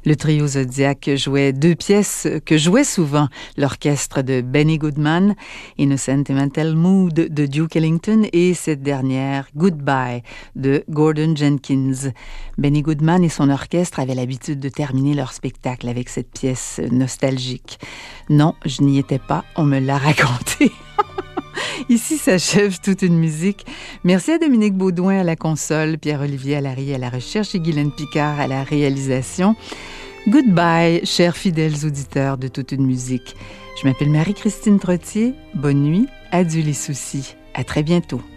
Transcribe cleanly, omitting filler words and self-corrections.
Le trio Zodiac jouait deux pièces que jouait souvent l'orchestre de Benny Goodman, In a Sentimental Mood de Duke Ellington et cette dernière, Goodbye de Gordon Jenkins. Benny Goodman et son orchestre avaient l'habitude de terminer leur spectacle avec cette pièce nostalgique. Non, je n'y étais pas, on me l'a raconté. Ici s'achève toute une musique. Merci à Dominique Baudouin à la console, Pierre-Olivier Allary à la recherche et Guylaine Picard à la réalisation. Goodbye, chers fidèles auditeurs de toute une musique. Je m'appelle Marie-Christine Trottier. Bonne nuit, adieu les soucis. À très bientôt.